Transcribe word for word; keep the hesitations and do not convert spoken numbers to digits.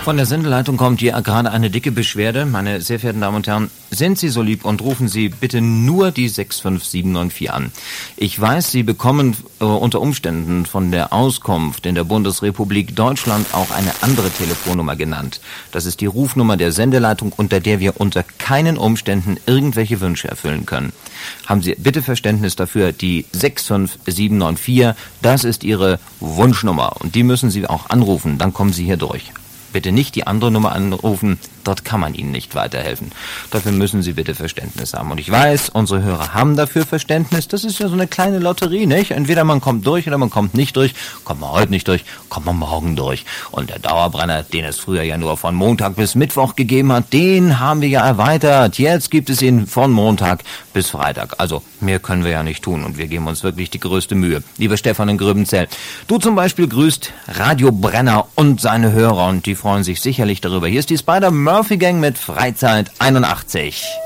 Von der Sendeleitung kommt hier gerade eine dicke Beschwerde. Meine sehr verehrten Damen und Herren, sind Sie so lieb und rufen Sie bitte nur die sechs fünf sieben neun vier an. Ich weiß, Sie bekommen äh, unter Umständen von der Auskunft in der Bundesrepublik Deutschland auch eine andere Telefonnummer genannt. Das ist die Rufnummer der Sendeleitung, unter der wir unter keinen Umständen irgendwelche Wünsche erfüllen können. Haben Sie bitte Verständnis dafür, die sechs fünf sieben neun vier, das ist Ihre Wunschnummer und die müssen Sie auch anrufen, dann kommen Sie hier durch. Bitte nicht die andere Nummer anrufen, dort kann man Ihnen nicht weiterhelfen. Dafür müssen Sie bitte Verständnis haben. Und ich weiß, unsere Hörer haben dafür Verständnis. Das ist ja so eine kleine Lotterie, nicht? Entweder man kommt durch oder man kommt nicht durch. Kommt man heute nicht durch, kommt man morgen durch. Und der Dauerbrenner, den es früher ja nur von Montag bis Mittwoch gegeben hat, den haben wir ja erweitert. Jetzt gibt es ihn von Montag bis Freitag. Also mehr können wir ja nicht tun und wir geben uns wirklich die größte Mühe. Lieber Stefan in Gröbenzell, du zum Beispiel grüßt Radio Brenner und seine Hörer und die freuen sich sicherlich darüber. Hier ist die Spider-Murphy Gang mit Freizeit einundachtzig.